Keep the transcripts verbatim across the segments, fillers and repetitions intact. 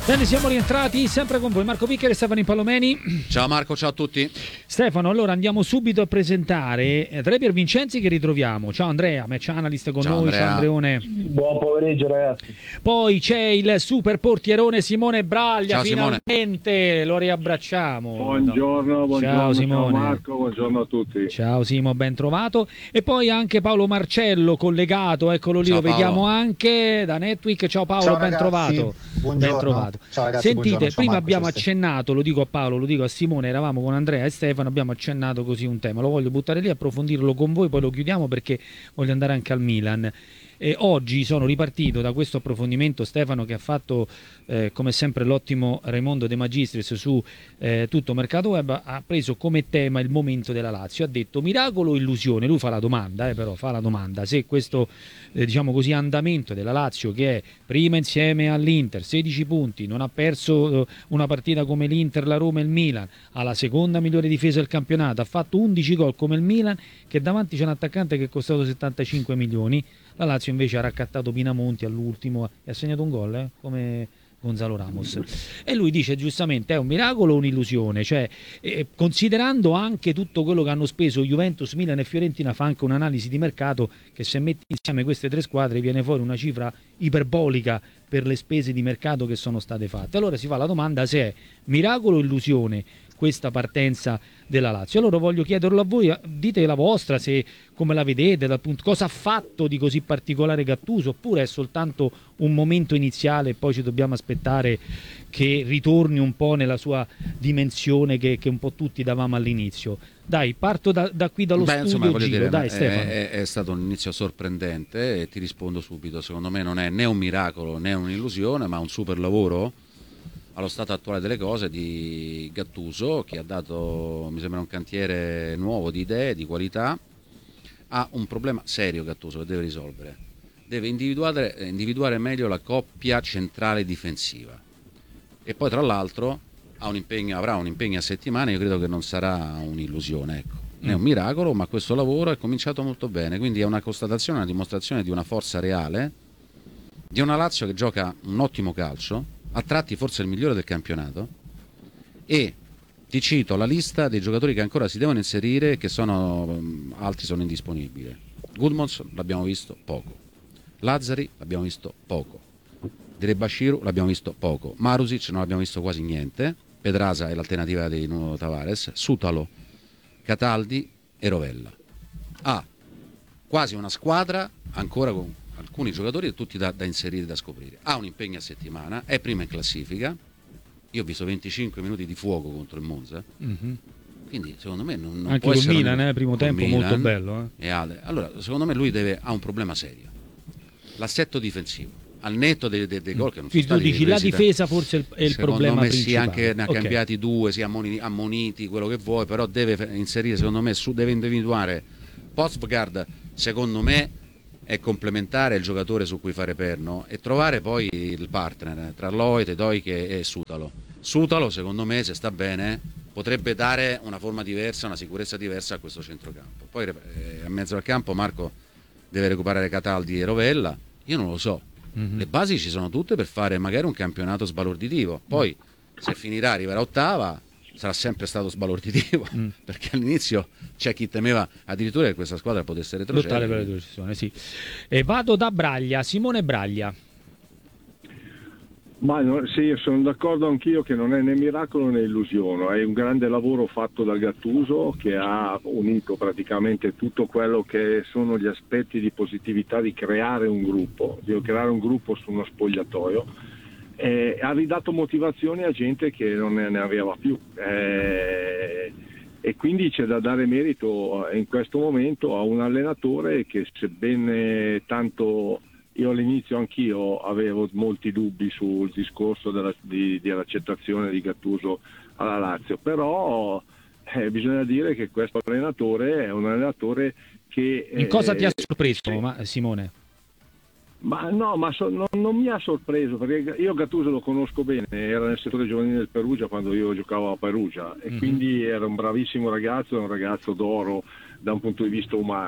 Bene, siamo rientrati sempre con voi, Marco Piccheri e Stefano Impallomeni. Ciao Marco, ciao a tutti. Stefano, allora andiamo subito a presentare Andrea Piervincenzi che ritroviamo. Ciao Andrea, match analyst con ciao, noi, Andrea. ciao Andreone. Buon pomeriggio ragazzi. Poi c'è il super portierone Simone Braglia, ciao, finalmente Simone. Lo riabbracciamo. Buongiorno, buongiorno, ciao Simone. Ciao Marco, buongiorno a tutti. Ciao Simo, ben trovato. E poi anche Paolo Marcello collegato, eccolo lì, ciao, lo Paolo. vediamo anche da Netwick. Ciao Paolo, ciao, ben ragazzi. trovato. Buongiorno. Ben trovato. Ciao ragazzi, Sentite, buongiorno. prima Marco, abbiamo accennato, lo dico a Paolo, lo dico a Simone, eravamo con Andrea e Stefano, abbiamo accennato così un tema, lo voglio buttare lì, approfondirlo con voi, poi lo chiudiamo perché voglio andare anche al Milan. E oggi sono ripartito da questo approfondimento, Stefano, che ha fatto eh, come sempre l'ottimo Raimondo De Magistris su eh, tutto Mercato Web, ha preso come tema il momento della Lazio, ha detto miracolo o illusione, lui fa la domanda, eh, però fa la domanda se questo eh, diciamo così andamento della Lazio, che è prima insieme all'Inter, sedici punti, non ha perso eh, una partita come l'Inter, la Roma e il Milan, ha la seconda migliore difesa del campionato, ha fatto undici gol come il Milan, che davanti c'è un attaccante che è costato settantacinque milioni. La Lazio invece ha raccattato Pinamonti all'ultimo e ha segnato un gol, eh, come Gonzalo Ramos. E lui dice giustamente: è un miracolo o un'illusione? Cioè, eh, considerando anche tutto quello che hanno speso Juventus, Milan e Fiorentina, fa anche un'analisi di mercato che, se metti insieme queste tre squadre, viene fuori una cifra iperbolica per le spese di mercato che sono state fatte. Allora si fa la domanda se è miracolo o illusione questa partenza della Lazio. Allora voglio chiederlo a voi, dite la vostra, se come la vedete, dal punto, cosa ha fatto di così particolare Gattuso, oppure è soltanto un momento iniziale e poi ci dobbiamo aspettare che ritorni un po' nella sua dimensione che, che un po' tutti davamo all'inizio. Dai, parto da, da qui dallo Beh, studio, insomma, giro, dire, dai è, Stefano. È, è stato un inizio sorprendente e ti rispondo subito, secondo me non è né un miracolo né un'illusione, ma un super lavoro allo stato attuale delle cose di Gattuso, che ha dato, mi sembra, un cantiere nuovo di idee, di qualità. Ha un problema serio Gattuso che deve risolvere, deve individuare, individuare meglio la coppia centrale difensiva, e poi tra l'altro ha un impegno, avrà un impegno a settimana. Io credo che non sarà un'illusione, ecco, non è un miracolo, ma questo lavoro è cominciato molto bene, quindi è una constatazione, una dimostrazione di una forza reale, di una Lazio che gioca un ottimo calcio, a tratti forse il migliore del campionato. E ti cito la lista dei giocatori che ancora si devono inserire, che sono, altri sono indisponibili. Gudmunds l'abbiamo visto poco, Lazzari l'abbiamo visto poco, Dele-Bashiru l'abbiamo visto poco, Marusic non l'abbiamo visto quasi niente, Pedrasa è l'alternativa di Nuno Tavares, Sutalo, Cataldi e Rovella. Ha quasi una squadra ancora con alcuni giocatori tutti da, da inserire, da scoprire. Ha un impegno a settimana, è prima in classifica. Io ho visto venticinque minuti di fuoco contro il Monza, mm-hmm. Quindi secondo me non, non anche può col essere Milan, un... eh, primo tempo Milan molto bello, eh. E Ale. Allora secondo me lui deve, ha un problema serio, l'assetto difensivo, al netto dei, dei, dei gol che non quindi sono tu stati dici la presi difesa da... forse è il, è il problema me principale. Sì, anche ne ha okay. cambiati due, si è ammoniti, ammoniti, quello che vuoi, però deve inserire, secondo me, su, deve individuare. Postgard secondo me è complementare il giocatore su cui fare perno, e trovare poi il partner tra Loit, Doike e Sutalo. Sutalo secondo me, se sta bene, potrebbe dare una forma diversa, una sicurezza diversa a questo centrocampo. Poi eh, a mezzo al campo Marco deve recuperare Cataldi e Rovella, io non lo so. Mm-hmm. Le basi ci sono tutte per fare magari un campionato sbalorditivo, poi se finirà, arriverà ottava, sarà sempre stato sbalorditivo, mm. perché all'inizio c'è chi temeva addirittura che questa squadra potesse retrocedere. Per le decisioni, sì. E vado da Braglia, Simone Braglia. Ma no, sì, sono d'accordo anch'io che non è né miracolo né illusione, è un grande lavoro fatto da Gattuso, che ha unito praticamente tutto quello che sono gli aspetti di positività di creare un gruppo, di creare un gruppo su uno spogliatoio. Eh, ha ridato motivazioni a gente che non ne, ne aveva più, eh, e quindi c'è da dare merito in questo momento a un allenatore che, sebbene tanto io all'inizio anch'io avevo molti dubbi sul discorso della, di, dell'accettazione di Gattuso alla Lazio, però eh, bisogna dire che questo allenatore è un allenatore che... In cosa eh, ti ha sorpreso, sì. ma, Simone? Ma no, ma so, no, non mi ha sorpreso, perché io Gattuso lo conosco bene, era nel settore giovanile del Perugia quando io giocavo a Perugia, e mm-hmm. quindi era un bravissimo ragazzo, un ragazzo d'oro da un punto di vista umano,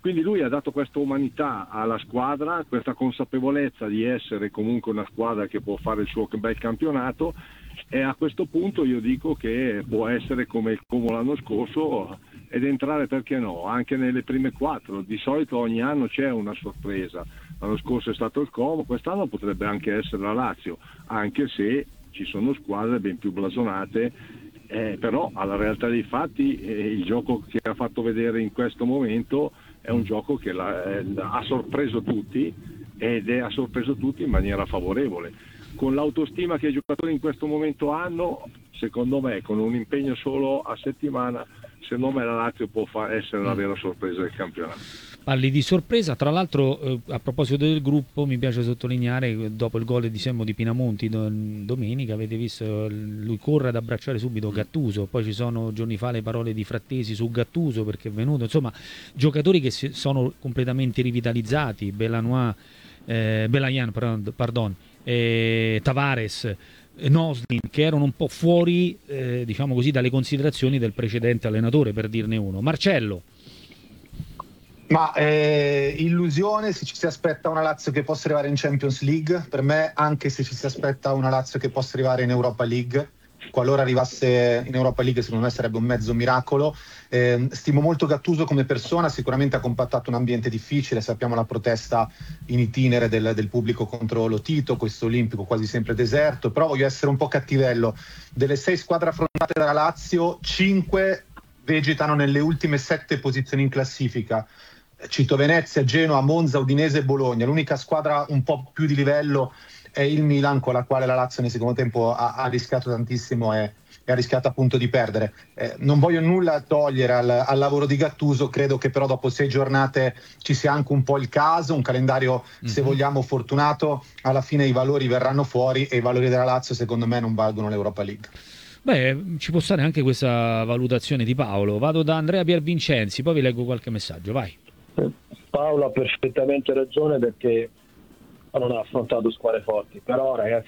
Quindi lui ha dato questa umanità alla squadra, questa consapevolezza di essere comunque una squadra che può fare il suo bel campionato, e a questo punto io dico che può essere come il Como l'anno scorso ed entrare, perché no, anche nelle prime quattro. Di solito ogni anno c'è una sorpresa, l'anno scorso è stato il Como, quest'anno potrebbe anche essere la Lazio, anche se ci sono squadre ben più blasonate, eh, però alla realtà dei fatti eh, il gioco che ha fatto vedere in questo momento è un gioco che la, eh, ha sorpreso tutti, ed è, ha sorpreso tutti in maniera favorevole. Con l'autostima che i giocatori in questo momento hanno, secondo me, con un impegno solo a settimana, secondo me la Lazio può fa- essere la vera sorpresa del campionato. Parli di sorpresa, tra l'altro eh, a proposito del gruppo mi piace sottolineare che dopo il gol di Semmo di Pinamonti do- domenica, avete visto, lui corre ad abbracciare subito Gattuso, poi ci sono giorni fa le parole di Frattesi su Gattuso perché è venuto, insomma giocatori che si- sono completamente rivitalizzati, Belanois, eh, Belayan, pardon, pardon eh, Tavares, eh, Noslin, che erano un po' fuori eh, diciamo così dalle considerazioni del precedente allenatore, per dirne uno. Marcello. Ma eh, illusione se ci si aspetta una Lazio che possa arrivare in Champions League, per me anche se ci si aspetta una Lazio che possa arrivare in Europa League, qualora arrivasse in Europa League secondo me sarebbe un mezzo miracolo. Eh, stimo molto Gattuso come persona, sicuramente ha compattato un ambiente difficile, sappiamo la protesta in itinere del, del pubblico contro lo Tito, questo olimpico quasi sempre deserto, però voglio essere un po' cattivello. Delle sei squadre affrontate dalla Lazio, cinque vegetano nelle ultime sette posizioni in classifica. Cito Venezia, Genoa, Monza, Udinese e Bologna. L'unica squadra un po' più di livello è il Milan, con la quale la Lazio nel secondo tempo ha, ha rischiato tantissimo e, e ha rischiato appunto di perdere. Eh, non voglio nulla togliere al, al lavoro di Gattuso, credo che però dopo sei giornate ci sia anche un po' il caso, un calendario mm-hmm. se vogliamo fortunato, alla fine i valori verranno fuori e i valori della Lazio secondo me non valgono l'Europa League. Beh, ci può stare anche questa valutazione di Paolo. Vado da Andrea Piervincenzi, poi vi leggo qualche messaggio, vai. Paolo ha perfettamente ragione perché non ha affrontato squadre forti, però ragazzi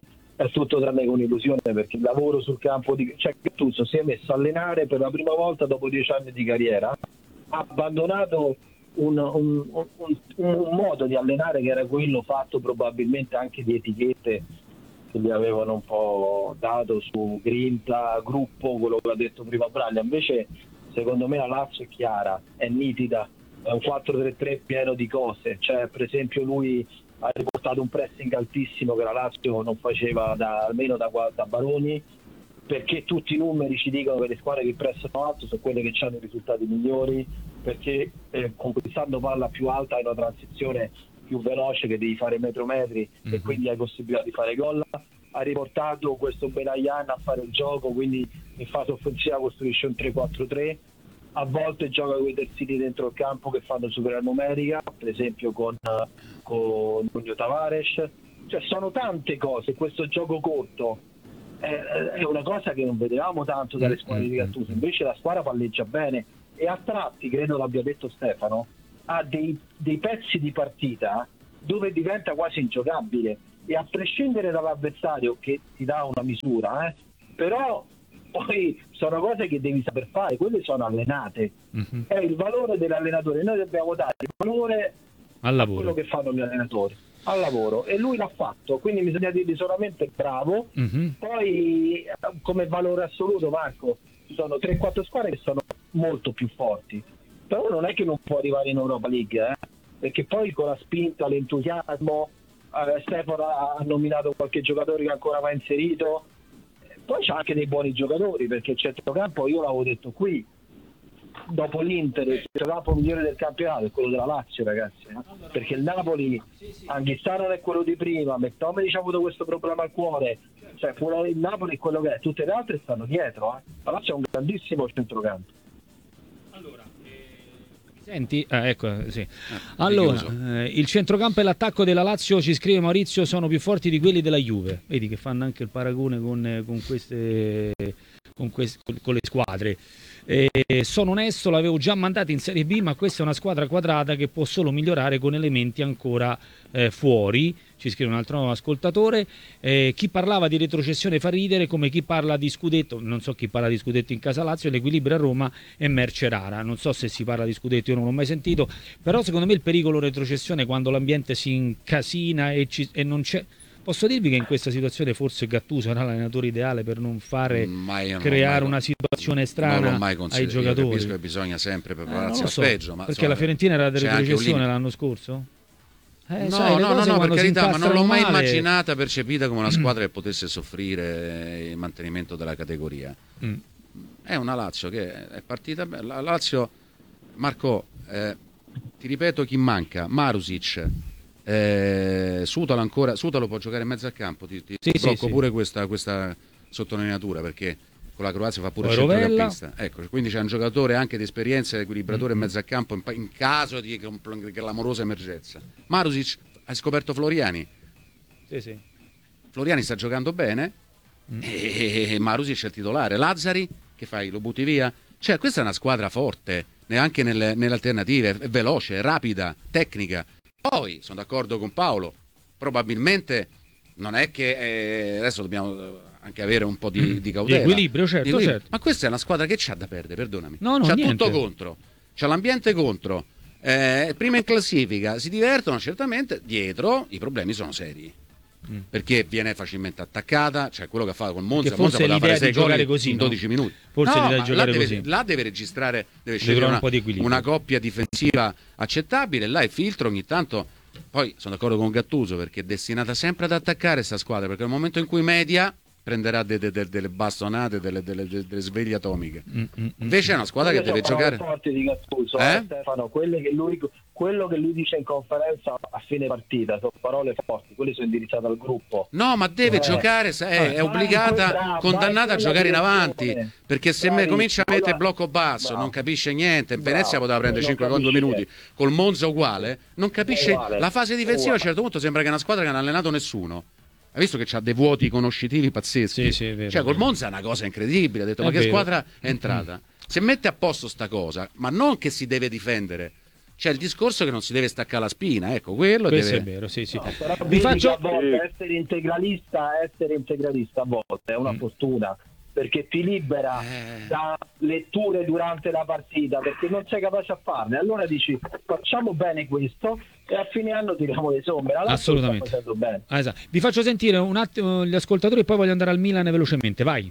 è tutto tranne che un'illusione, perché il lavoro sul campo di cioè Gattuso si è messo a allenare per la prima volta dopo dieci anni di carriera, ha abbandonato un, un, un, un, un modo di allenare che era quello fatto probabilmente anche di etichette che gli avevano un po' dato su grinta, gruppo, quello che ha detto prima Braglia. Invece secondo me la Lazio è chiara, è nitida, è un quattro tre tre pieno di cose, cioè per esempio lui ha riportato un pressing altissimo che la Lazio non faceva da, almeno da, da Baroni, perché tutti i numeri ci dicono che le squadre che pressano alto sono quelle che hanno i risultati migliori, perché eh, conquistando palla più alta hai una transizione più veloce che devi fare metro metri mm-hmm. e quindi hai possibilità di fare gol. Ha riportato questo Belayan a fare il gioco, quindi in fase offensiva costruisce un tre quattro tre, a volte gioca con i terzini dentro il campo che fanno superiore numerica, per esempio con, con Nuno Tavares, cioè sono tante cose. Questo gioco corto è, è una cosa che non vedevamo tanto dalle squadre di Gattuso, invece la squadra palleggia bene e a tratti, credo l'abbia detto Stefano, ha dei, dei pezzi di partita dove diventa quasi ingiocabile, e a prescindere dall'avversario che ti dà una misura, eh, però poi sono cose che devi saper fare, quelle sono allenate. Mm-hmm. È il valore dell'allenatore, noi dobbiamo dare il valore al a quello che fanno gli allenatori, al lavoro, e lui l'ha fatto, quindi bisogna dirgli solamente bravo. Mm-hmm. Poi come valore assoluto, Marco, ci sono tre quattro squadre che sono molto più forti, però non è che non può arrivare in Europa League, eh? Perché poi con la spinta, l'entusiasmo, eh, Stefano ha nominato qualche giocatore che ancora va inserito. Poi c'è anche dei buoni giocatori, perché il centrocampo, io l'avevo detto qui, dopo l'Inter il centrocampo migliore del campionato è quello della Lazio, ragazzi, eh? Perché il Napoli, Anghissà non è quello di prima, McTominay ha avuto questo problema al cuore, cioè il Napoli è quello che è, tutte le altre stanno dietro, eh? La Lazio è un grandissimo centrocampo. Allora, senti, ah, ecco, sì. Allora, eh, il centrocampo e l'attacco della Lazio, ci scrive Maurizio, sono più forti di quelli della Juve. Vedi che fanno anche il paragone con, con queste con, quest- con le squadre. Eh, sono onesto, l'avevo già mandato in Serie B, ma questa è una squadra quadrata che può solo migliorare con elementi ancora eh, fuori. Ci scrive un altro ascoltatore. Eh, chi parlava di retrocessione fa ridere come chi parla di scudetto. Non so chi parla di scudetto in casa Lazio. L'equilibrio a Roma è merce rara. Non so se si parla di scudetto, io non l'ho mai sentito. Però secondo me il pericolo retrocessione è quando l'ambiente si incasina e, ci, e non c'è. Posso dirvi che in questa situazione forse Gattuso era l'allenatore ideale per non fare creare mai, una situazione strana ai giocatori. Io capisco che bisogna sempre prepararsi eh, al so, peggio, ma perché insomma, la Fiorentina era della retrocessione l'anno scorso? Eh, no, sai, no, no, no, per carità, ma non l'ho mai male... immaginata, percepita come una squadra che potesse soffrire il mantenimento della categoria. Mm. È una Lazio che è partita bene. La Lazio, Marco, eh, ti ripeto chi manca, Marusic. Eh, Sutalo ancora, Sutalo può giocare in mezzo al campo, ti, ti sì, blocco sì, pure sì. Questa, questa sottolineatura, perché con la Croazia fa pure centrocampista, ecco, quindi c'è un giocatore anche di esperienza, equilibratore mm-hmm. in mezzo al campo in, in caso di clamorosa emergenza. Marusic, hai scoperto Floriani? Sì, sì. Floriani sta giocando bene mm. e Marusic è il titolare. Lazzari, che fai? Lo butti via? Cioè, questa è una squadra forte, neanche nelle, nelle alternative, è veloce, è rapida, tecnica. Poi sono d'accordo con Paolo, probabilmente non è che eh, adesso dobbiamo anche avere un po' di, di cautela, di equilibrio, certo, di equilibrio. certo. Ma questa è una squadra che c'ha da perdere, perdonami. No, no, c'ha niente. tutto contro, c'ha l'ambiente contro, eh, prima in classifica, si divertono certamente, dietro i problemi sono seri. Mm. Perché viene facilmente attaccata, cioè quello che ha fatto con Monza, che forse Monza poteva fare sei gol così, in dodici no? minuti. Forse no, l'idea di giocare là deve, così. là deve registrare, deve scegliere una, un una coppia difensiva accettabile, là il filtro ogni tanto. Poi sono d'accordo con Gattuso perché è destinata sempre ad attaccare questa squadra, perché nel momento in cui media prenderà de, de, de, delle bastonate, delle, delle, delle sveglie atomiche. Mm, mm, Invece è una squadra che deve giocare forti di Gattuso, eh? eh, Stefano, quelle che lui, quello che lui dice in conferenza a fine partita sono parole forti, quelle sono indirizzate al gruppo. No, ma deve eh. giocare, è, è obbligata, bravo, condannata a giocare in avanti, perché se me comincia a mettere blocco basso, bravo. non capisce niente. In Venezia poteva prendere cinque con due minuti, col Monza uguale, non capisce uguale. La fase difensiva. A un certo punto sembra che è una squadra che non ha allenato nessuno. Hai visto che c'ha dei vuoti conoscitivi pazzeschi? Sì, sì, è vero, cioè, col vero. Monza è una cosa incredibile. Ha detto, è ma che vero. squadra è entrata? Se mette a posto sta cosa, ma non che si deve difendere. C'è il discorso che non si deve staccare la spina, ecco, quello Questo deve... è vero, sì, sì. No, però vi faccio a volte essere integralista, essere integralista a volte è una mm. fortuna, perché ti libera eh. da letture durante la partita, perché non sei capace a farne. Allora dici, facciamo bene questo e a fine anno tiriamo le somme. La assolutamente. Sta facendo bene. Ah, esatto. Vi faccio sentire un attimo gli ascoltatori e poi voglio andare al Milan velocemente, vai.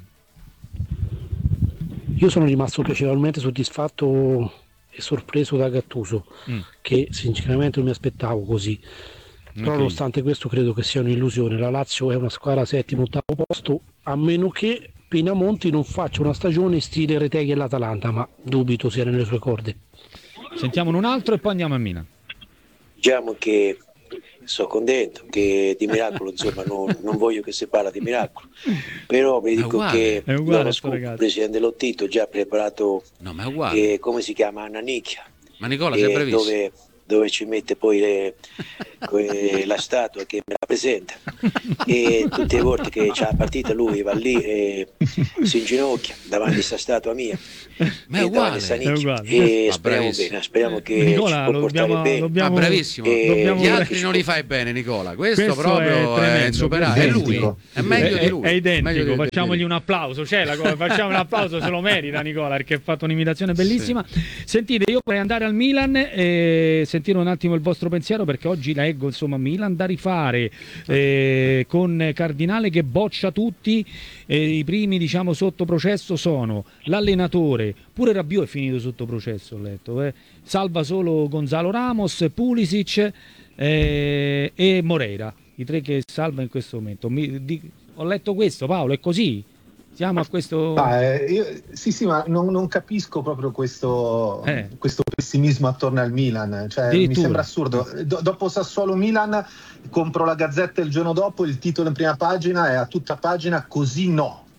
Io sono rimasto piacevolmente soddisfatto e sorpreso da Gattuso, mm. che sinceramente non mi aspettavo così. Però okay. nonostante questo credo che sia un'illusione. La Lazio è una squadra settimo, ottavo posto, a meno che Pinamonti non faccia una stagione stile Retegui e l'Atalanta, ma dubito sia nelle sue corde. Sentiamone un altro e poi andiamo a Milan. Diciamo che sono contento che di miracolo, insomma, non, non voglio che si parla di miracolo, però vi dico che il presidente Lottito già ha preparato no, ma è uguale. Che, come si chiama, una nicchia, ma Nicola sei bravissimo, dove, dove ci mette poi le, que, la statua che mi rappresenta, e tutte le volte che c'è la partita lui va lì e si inginocchia davanti a questa statua mia, ma è uguale, è uguale. E ah, speriamo bene, speriamo che Nicola, ci può portare dobbiamo, bene. dobbiamo, ah, bravissimo, e... dobbiamo... gli altri non li fai bene, Nicola. Questo, questo proprio è, è insuperabile. È lui, è meglio è, di lui. È identico, di facciamogli un applauso. C'è la cosa, facciamo un applauso, se lo merita Nicola, perché ha fatto un'imitazione bellissima. Sì. Sentite, io vorrei andare al Milan e sentire un attimo il vostro pensiero, perché oggi leggo, insomma, Milan da rifare eh, con Cardinale che boccia tutti. Eh, I primi, diciamo, sotto processo sono l'allenatore, pure Rabiot è finito sotto processo, ho letto, eh. Salva solo Gonzalo Ramos, Pulisic eh, e Moreira, i tre che salva in questo momento. Mi, di, ho letto questo, Paolo, è così? Siamo a questo... Ah, eh, io, sì, sì, ma non, non capisco proprio questo, eh. questo pessimismo attorno al Milan. Cioè, mi sembra assurdo. Do, dopo Sassuolo-Milan compro la Gazzetta il giorno dopo, il titolo in prima pagina è a tutta pagina, così no.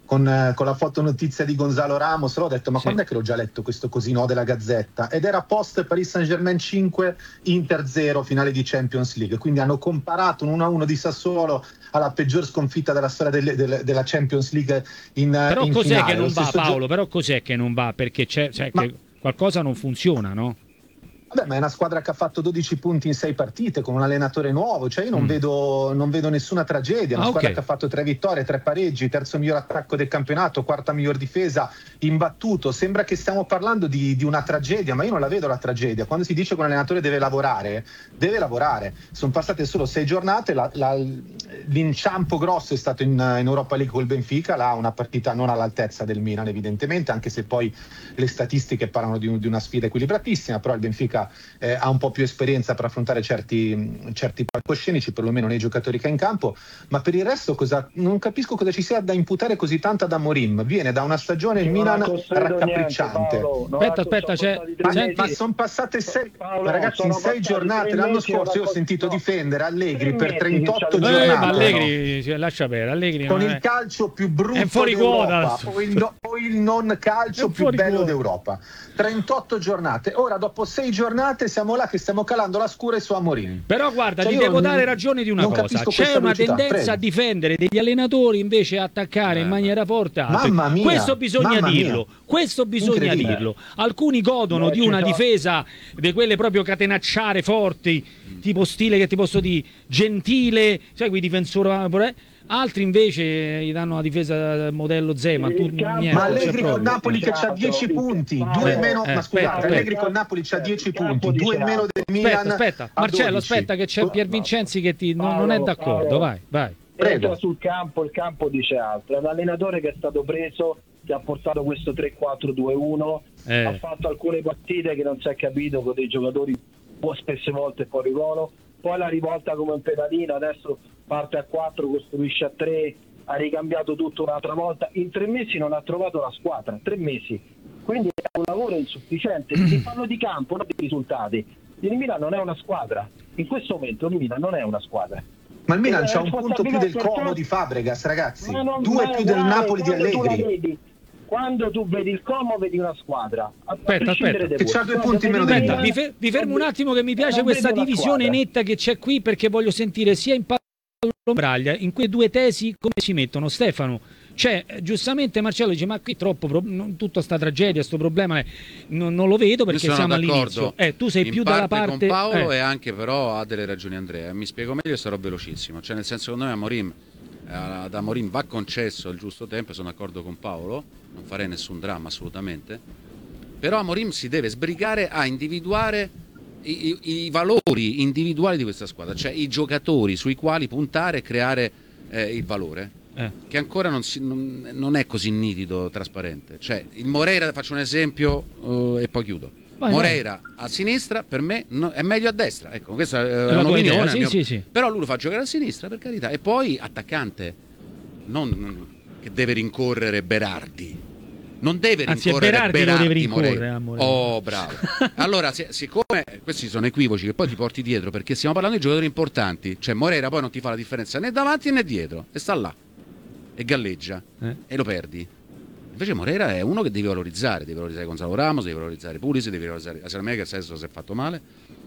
con, eh, con la fotonotizia di Gonzalo Ramos, l'ho detto ma Sì. quando è che l'ho già letto questo cosino della Gazzetta? Ed era post Paris Saint-Germain cinque, Inter zero, finale di Champions League, quindi hanno comparato un uno a uno di Sassuolo alla peggior sconfitta della storia del, del, della Champions League in, Però in cos'è finale. che non Lo va, stesso Paolo? gio- Però cos'è che non va? Perché c'è, cioè, Ma- che qualcosa non funziona, no? Vabbè, ma è una squadra che ha fatto dodici punti in sei partite con un allenatore nuovo, cioè io non, Mm. vedo, non vedo nessuna tragedia, è una Ah, squadra ok. che ha fatto tre vittorie, tre pareggi, terzo miglior attacco del campionato, quarta miglior difesa, imbattuto, sembra che stiamo parlando di, di una tragedia, ma io non la vedo la tragedia. Quando si dice che un allenatore deve lavorare, deve lavorare. Sono passate solo sei giornate, la, la, l'inciampo grosso è stato in, in Europa League col Benfica, là una partita non all'altezza del Milan evidentemente, anche se poi le statistiche parlano di, un- di una sfida equilibratissima, però il Benfica eh, ha un po' più esperienza per affrontare certi, certi palcoscenici, perlomeno nei giocatori che ha in campo, ma per il resto cosa, non capisco cosa ci sia da imputare così tanto ad Amorim. Viene da una stagione il Non ha Milan costruito raccapricciante. niente, Paolo, non Aspetta, ha- aspetta, sono c'è- passati tre Ma, mesi. ma sono passate sei, Paolo, ma ragazzi, in sono sei passati giornate. tre L'anno mesi, scorso io ho una- sentito no, difendere Allegri tre per mesi trentotto che c'ha- Eh, giornate. ma Allegri, cioè, lascia perdere, Allegri Con non il è- calcio più È brutto fuori quota. d'Europa, o il, no- o il non calcio È più fuori bello quota. d'Europa. trentotto giornate. Ora, dopo sei giornate, siamo là che stiamo calando la scura su Amorim. Però guarda, Cioè, ti io devo non- dare ragione di una non cosa. capisco C'è questa una velocità, tendenza prego. a difendere degli allenatori invece a attaccare Eh, in maniera forte altri. Mamma mia, Questo bisogna mamma mia. dirlo. Questo bisogna Incredibile. dirlo. Alcuni godono Beh, di ci una sono- difesa di quelle proprio catenacciare forti, tipo stile che ti posso dire Gentile, sai quei difensori, altri invece gli danno una difesa modello Zeman. Tu, Il campo- niente, Ma non c'è Allegri proprio. col Napoli che c'ha Esatto, dieci il- punti, Paolo, due meno, eh, ma scusate, aspetta, Allegri aspetta. col Napoli c'ha Il dieci campo punti, dice due meno del altro. Milan. Aspetta, aspetta, a Marcello, dodici. aspetta che c'è Piervincenzi che ti, non, non è Paolo, d'accordo. Paolo. Vai, vai. Prego. Entra sul campo, il campo dice altro. È un allenatore che è stato preso, che ha portato questo tre quattro due uno, Eh. ha fatto alcune partite che non si è capito con dei giocatori un po' spesse volte fuori ruolo, poi la rivolta come un pedalino, adesso parte a quattro, costruisce a tre, ha ricambiato tutto un'altra volta. In tre mesi non ha trovato la squadra, tre mesi. Quindi è un lavoro insufficiente. Si parlo di campo, non di risultati. Il Milan non è una squadra. In questo momento il Milan non è una squadra. Ma il Milan Eh, c'ha un punto più del responsabilità Como di Fabregas, ragazzi. Ma non- Due ma più del guarda, Napoli di quando tu la Allegri. vedi- Quando tu vedi il Como vedi una squadra. A- a Aspetta, prescindere aspetta. dai Che c'ha voti. due Quando punti vedi meno il del Aspetta, Milan, vi, fe- vi fermo non un vedi- attimo che mi piace non questa vedi una divisione squadra. netta che c'è qui, perché voglio sentire sia in Braglia, in quelle due tesi come si mettono. Stefano, cioè, giustamente Marcello dice ma qui troppo pro- non, tutta sta tragedia, sto problema è- non, non lo vedo perché Io sono siamo d'accordo all'inizio. Eh, tu sei in più dalla parte con Paolo eh. e anche però ha delle ragioni Andrea. Mi spiego meglio e sarò velocissimo. Cioè nel senso, secondo me Amorim, eh, ad Amorim va concesso il giusto tempo, sono d'accordo con Paolo, non farei nessun dramma assolutamente. Però Amorim si deve sbrigare a individuare i, i- i valori individuali di questa squadra, cioè i giocatori sui quali puntare e creare eh, il valore. Eh. Che ancora non, si- non- non è così nitido, trasparente. Cioè, il Moreira, faccio un esempio eh, e poi chiudo. Vai, Moreira a sinistra per me no- è meglio a destra. Ecco, questa è la tua un'opinione. idea, sì, mio- sì, sì. Però lui lo fa giocare a sinistra, per carità. E poi attaccante, non non- che deve rincorrere Berardi. Non deve Anzi, è rincorrere Berardi lo Berardi, deve rincorrere, Moreira. a Moreira. Oh, bravo. Allora, si- siccome questi sono equivoci che poi ti porti dietro, perché stiamo parlando di giocatori importanti, cioè Moreira poi non ti fa la differenza né davanti né dietro, e sta là e galleggia Eh. e lo perdi. Invece Moreira è uno che devi valorizzare, devi valorizzare Gonzalo Ramos, devi valorizzare Pulisic, devi valorizzare Aselmea che adesso si è fatto male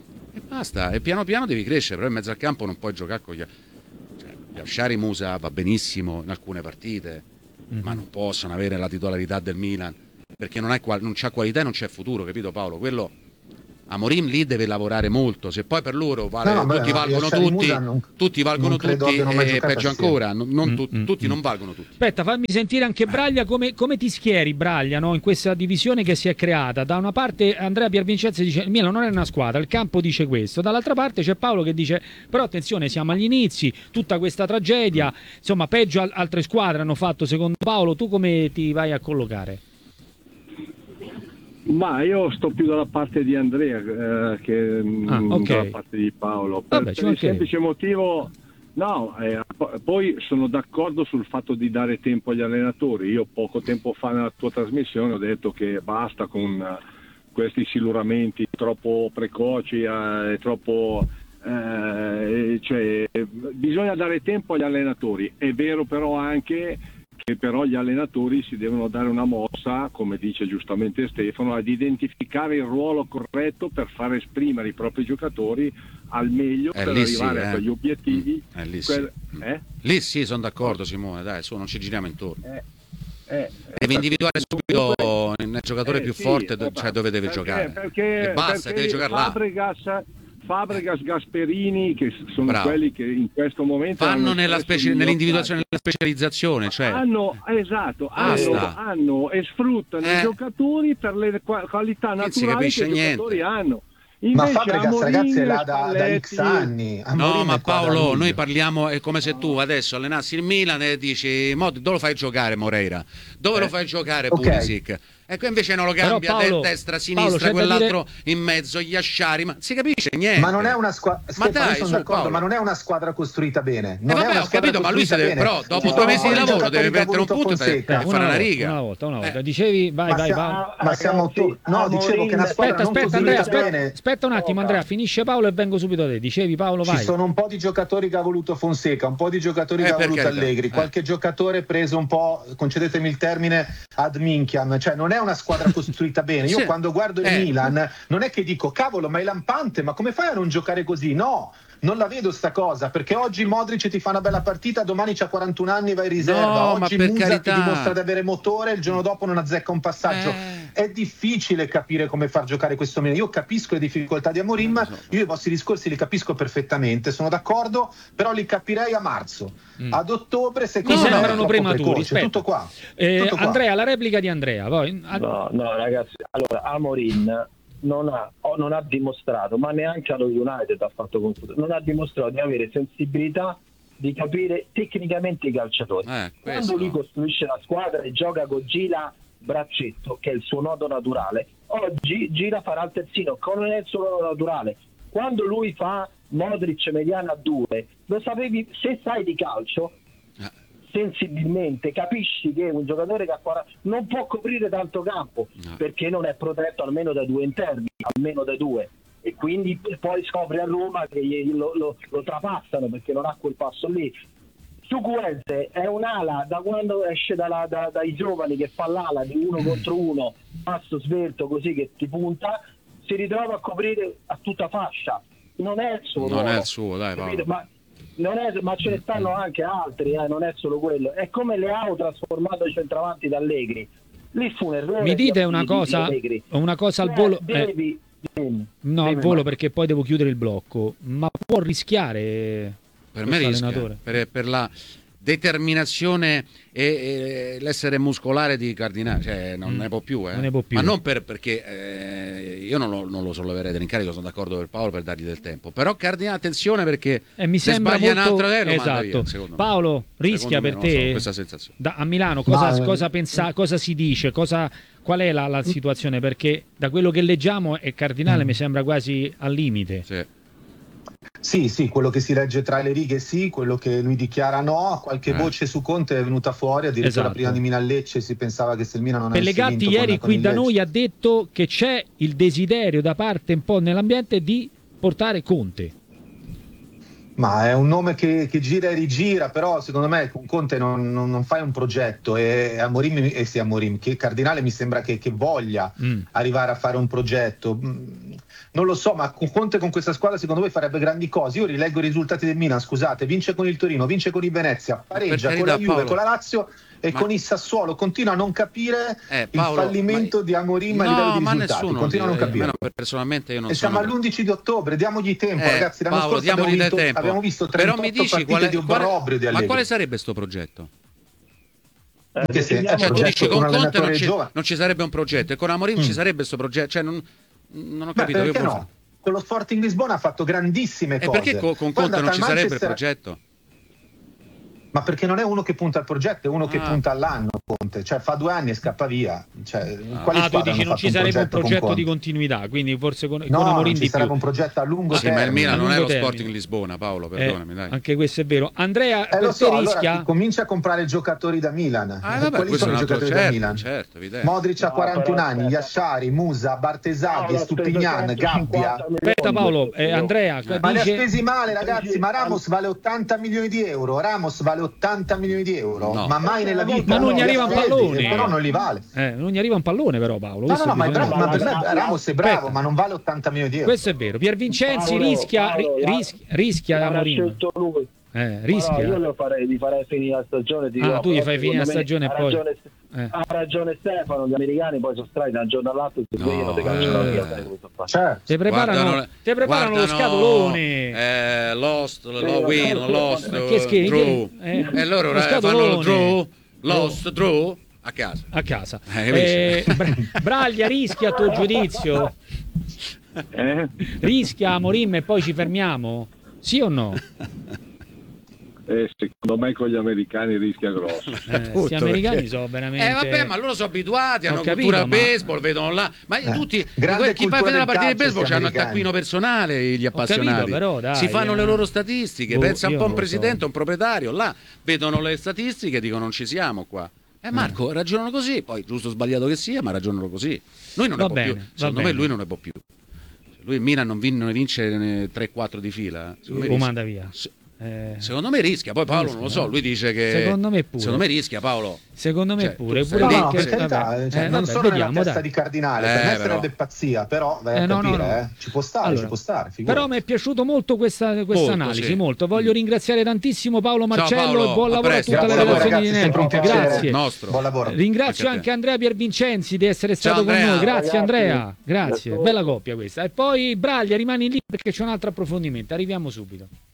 e basta, e piano piano devi crescere, però in mezzo al campo non puoi giocare con gli... cioè, Shari Musa va benissimo in alcune partite, Mm-hmm. ma non possono avere la titolarità del Milan perché non, hai qual- non c'ha qualità e non c'è futuro, capito Paolo? Quello Amorim lì deve lavorare molto, se poi per loro vale, No, no, tutti beh, valgono Yashari tutti, Musa non- tutti valgono non credo tutti abbiano mai e giocato peggio assieme. ancora, non, non tu- Mm, mm, tutti mm. non valgono tutti. Aspetta, fammi sentire anche Braglia come, come ti schieri Braglia, no? In questa divisione che si è creata. Da una parte Andrea Piervincenzi dice il Milan non è una squadra, il campo dice questo, dall'altra parte c'è Paolo che dice però attenzione, siamo agli inizi, tutta questa tragedia, insomma peggio al- altre squadre hanno fatto secondo Paolo. Tu come ti vai a collocare? Ma io sto più dalla parte di Andrea eh, che Ah, mm, ok. dalla parte di Paolo, per, Vabbè, ci per il mancherebbe. semplice motivo, no, eh, po- poi sono d'accordo sul fatto di dare tempo agli allenatori. Io poco tempo fa nella tua trasmissione ho detto che basta con eh, questi siluramenti troppo precoci, eh, troppo, eh, cioè, bisogna dare tempo agli allenatori. È vero però anche che però gli allenatori si devono dare una mossa, come dice giustamente Stefano, ad identificare il ruolo corretto per far esprimere i propri giocatori al meglio eh, per lì arrivare sì, eh. a quegli obiettivi. Eh, lì, quel, sì. eh? lì sì, sono d'accordo Simone, dai, su, non ci giriamo intorno. Eh, eh, devi individuare subito nel giocatore eh, più sì, forte, eh, cioè dove deve perché, giocare. Perché, e basta, perché devi giocare là. Fabregas, Fabregas, Gasperini, che sono Bravo. quelli che in questo momento vanno nella specie, nell'individuazione, nella specializzazione, cioè hanno, esatto, hanno, Basta. hanno e sfruttano Eh. i giocatori per le qua- qualità Non si naturali capisce che i giocatori niente. hanno. Ma Invece Fabregas, Amorim, ragazzi, è là da, da Spalletti- X anni. no, Amorim ma è qua da Paolo, luglio. noi parliamo, è come se tu adesso allenassi il Milan e dici, mo, dove lo fai giocare Moreira? Dove Eh. lo fai giocare Ok. Pulisic? Ecco, invece non lo Però cambia, Paolo- de- destra, Paolo, sinistra, c'è da quell'altro in mezzo, gli asciari, ma si capisce niente. Ma non è una squadra. Ma dai, sono su, d'accordo, Paolo. ma non è una squadra costruita bene. Eh, Non è vabbè, una ho squadra capito, ma lui si costruita deve, bene. però dopo Ci due sono mesi di i lavoro giocatori deve che ha mettere un voluto punto e Fonseca. e fare una volta, riga. una volta, una volta. Eh. Dicevi, vai, Ma vai, siamo- va. ma siamo tu- no, dicevo che è una squadra Aspetta, non aspetta, Andrea, costruita aspetta, bene. aspetta un attimo, Andrea, finisce Paolo e vengo subito a te. Dicevi Paolo, Ci vai. sono un po' di giocatori che ha voluto Fonseca, un po' di giocatori Eh, che ha per voluto carità, Allegri, eh. qualche giocatore preso un po', concedetemi il termine, ad minchiam, cioè non è una squadra costruita bene. Io Sì. quando guardo il Eh. Milan non è che dico cavolo, ma è lampante, ma come fai a non giocare così? No, non la vedo sta cosa, perché oggi Modric ti fa una bella partita, domani c'ha quarantuno anni e va in riserva, No, ma oggi per Musa carità. ti dimostra di avere motore, il giorno dopo non azzecca un passaggio. Eh. È difficile capire come far giocare questo Milan. Io capisco le difficoltà di Amorim, Non lo so. io i vostri discorsi li capisco perfettamente, sono d'accordo, però li capirei a marzo. Mm. Ad ottobre Mi secondo me è sembrano troppo prematuri. precoce. Aspetta. Tutto qua. Eh, Tutto qua. Andrea, la replica di Andrea. Poi, a- No, no, ragazzi, allora Amorim non ha, o non ha dimostrato, ma neanche allo United ha fatto concludere, non ha dimostrato di avere sensibilità di capire tecnicamente i calciatori. Eh, Quando questo. lui costruisce la squadra e gioca con Gila braccetto, che è il suo nodo naturale, oggi Gira farà il terzino, che non è il suo nodo naturale. Quando lui fa Modric mediana a due, lo sapevi, se sai di calcio Eh. sensibilmente capisci che un giocatore che ha quaranta non può coprire tanto campo, No. perché non è protetto almeno da due interni, almeno da due, e quindi poi scopri a Roma che gli- lo, lo- lo trapassano perché non ha quel passo lì. Chukwueze è un'ala da quando esce dalla- da- dai giovani, che fa l'ala di uno contro uno, passo svelto così che ti punta, si ritrova a coprire a tutta fascia. Non è il suo Non ruolo, è il suo, dai, capito? Paolo. Ma, non è, ma ce ne stanno anche altri, eh, non è solo quello. È come Leao trasformato i centravanti da Allegri. Lì fu un errore. mi dite di- una di cosa, Allegri. una cosa al Eh, volo. eh, devi, devi- no, al devi- volo perché poi devo chiudere il blocco. Ma può rischiare Per me questo rischia, allenatore? per, per la determinazione e, e l'essere muscolare di Cardinale, cioè non Mm. ne può più, eh. Non ne può più. Ma non per, perché eh, io non lo, non lo solleverei dell'incarico, sono d'accordo per Paolo per dargli del tempo, però Cardinale attenzione perché Eh, mi se sembra sbaglia molto un altro eh, lo manda esatto. via, secondo me. Paolo, rischia Secondo me, per non lo so, te questa sensazione. da- a Milano cosa, Ma- cosa, pensa, cosa si dice, cosa, qual è la, la situazione? Perché da quello che leggiamo è Cardinale mi sembra quasi al limite. Sì. Sì, sì, quello che si legge tra le righe sì, quello che lui dichiara no, qualche Eh. voce su Conte è venuta fuori, addirittura Esatto. prima di Milan-Lecce si pensava che se il Milan non avesse Pellegatti vinto ieri con, con qui il da Lecce- noi ha detto che c'è il desiderio da parte un po' nell'ambiente di portare Conte. Ma è un nome che, che gira e rigira, però secondo me con Conte non, non- non fai un progetto e Amorim, e sì, Amorim, che Cardinale mi sembra che, che voglia Mm. arrivare a fare un progetto. Mm, Non lo so, ma con Conte con questa squadra secondo voi farebbe grandi cose? Io rileggo i risultati del Milan, scusate, vince con il Torino, vince con il Venezia, pareggia per con la carità, Juve, Paolo. con la Lazio e Ma- con il Sassuolo. Continua a non capire Eh, il Paolo, fallimento ma- di Amorim no, a livello di ma risultati. nessuno Continua a non lo dice, capire. almeno per- personalmente io non E siamo sono all'undici di ottobre, diamogli tempo, Eh, ragazzi. L'anno Paolo, scorso abbiamo, diamogli del vinto, tempo. abbiamo visto Però trentotto mi dici partite qual è, di qual è- obbrobrio di ma Allegri. quale sarebbe sto progetto? Eh, Che se- definiamo- eh, Cioè, tu progetto dici con con un Conte non allenatore ci, giovane. non ci sarebbe un progetto e con Amorim Mm. ci sarebbe questo progetto, cioè non, non ho Beh, capito perché io come- no? Con lo Sporting Lisbona ha fatto grandissime E cose. perché co- con Poi è Conte non andata ci al sarebbe il Manchester- progetto? Ma perché non è uno che punta al progetto, è uno che Ah. punta all'anno. Conte. Conte, cioè fa due anni e scappa via. Cioè, quali ah, tu squadre dici hanno non ci fatto sarebbe un con progetto Conte? di continuità, quindi forse con, No, con Amorim non di ci sarebbe più. un progetto a lungo Sì, termine. ma il Milan A non è lo lungo Sporting termine. Lisbona, Paolo, perdonami, Eh, dai. anche questo è vero. Andrea, Eh, per lo te so, rischia? allora comincia a comprare giocatori da Milan. Ah, Eh, vabbè, Quali questo sono è i un altro, giocatori certo, da Milan? certo, evidente. Modric ha No, quarantuno però, anni, aspetta. Yashari, Musa, Bartesaghi, Paolo, ha speso Stupignan, Gabbia. centocinquanta milioni Aspetta Paolo, questo eh, io. Andrea, Ma ne ha dice... spesi male, ragazzi. Ma Ramos vale ottanta milioni di euro. Ramos vale ottanta milioni di euro. No. Ma mai nella vita. Ma non gli li ha arriva un spesi, pallone. Però non li vale. Eh, non gli arriva un pallone però Paolo. No, questo no, no, ma, è bisogna- bravo, ma per me Aspetta. Ramos è bravo, Aspetta. ma non vale ottanta milioni di euro. Questo è vero. Pier Vincenzi Paolo, rischia, Paolo, ri- la- rischia, rischia L'avrà Amorim. scelto lui. Eh, Ma rischia. no, io lo farei, li farei finire la stagione. Ti Ah, dico, tu gli però fai finire la secondo me stagione e ha poi- ragione, Eh. ha ragione Stefano, gli americani poi sono strani da un giorno all'altro si No, svegliano, ti cacciano eh. via, sai come sto facendo. Certo. Ti preparano, Guardano- ti preparano lo guardano, scatolone. eh, Lost, lo lo win, so, lost, Ma che schifo, draw. eh, E loro lo eh, fanno scatolone. lo draw, lost, draw, a casa. A casa. Eh, Eh, capisci? Bra- Braglia rischia a tuo giudizio? Eh? Rischia Amorim e poi ci fermiamo? Sì o no? Eh, secondo me con gli americani rischia grosso. Eh, Tutto, sti americani perché- sono veramente... Eh vabbè, ma loro sono abituati, Ho hanno capito, cultura ma- baseball, vedono là. Ma Eh, tutti, grande chi va a cultura vedere la del partita di calcio, baseball sti hanno il americani. taccuino personale, gli Ho capito, appassionati. però, dai, si fanno eh. le loro statistiche, Boh, pensa un io po' un non lo so. presidente, un proprietario, là vedono le statistiche e dicono non ci siamo qua. Eh Marco, ragionano così, poi giusto o sbagliato che sia, ma ragionano così. Lui non Va ne può bene, più. va Secondo me bene. lui non ne può più. Lui il Milan non, vin- non vince tre quattro di fila. Secondo me Lo rischia. manda via. Se- Eh, Secondo me rischia, poi Paolo non lo so, lui dice che Secondo me pure. Secondo me rischia Paolo. secondo me Cioè, pure. tu pure stai No, no, perché- per carità, vabbè, cioè, eh, non vabbè, sono vediamo, nella testa dai. di Cardinale, Eh, per me però. sarebbe pazzia, però vai a Eh, no, capire, no, no. eh. Ci può stare, Allora, ci può stare, figurati. Però mi è piaciuto molto questa, questa Molto, analisi, sì. molto. Voglio ringraziare tantissimo Paolo Marcello Paolo, e buon a lavoro a presto. tutta Grazie la a voi, redazione di ragazzi, sempre un Network. piacere. Grazie. Nostro. Buon lavoro. Ringrazio Anche a te. anche Andrea Piervincenzi di essere Ciao, stato con Andrea. noi. Grazie Ragazzi. Andrea, grazie. Grazie. Bella coppia questa. E poi Braglia rimani lì perché c'è un altro approfondimento. Arriviamo subito.